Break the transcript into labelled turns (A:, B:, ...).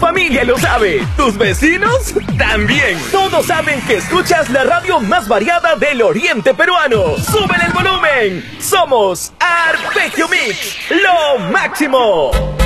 A: familia lo sabe, tus vecinos también. Todos saben que escuchas la radio más variada del oriente peruano. ¡Súbele el volumen! Somos Arpegio Mix, lo máximo.